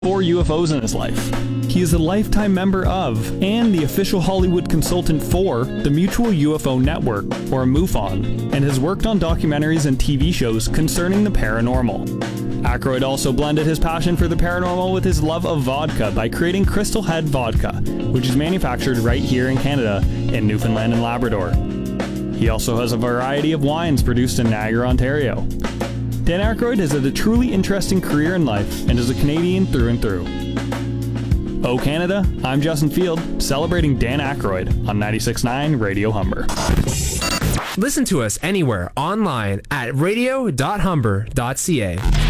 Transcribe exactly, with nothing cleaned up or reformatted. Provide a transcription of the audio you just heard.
four U F Os in his life. He is a lifetime member of, and the official Hollywood consultant for, the Mutual U F O Network, or MUFON, and has worked on documentaries and T V shows concerning the paranormal. Aykroyd also blended his passion for the paranormal with his love of vodka by creating Crystal Head Vodka, which is manufactured right here in Canada, in Newfoundland and Labrador. He also has a variety of wines produced in Niagara, Ontario. Dan Aykroyd has had a truly interesting career in life and is a Canadian through and through. Oh Canada, I'm Justin Field, celebrating Dan Aykroyd on ninety-six point nine Radio Humber. Listen to us anywhere online at radio dot humber dot c a.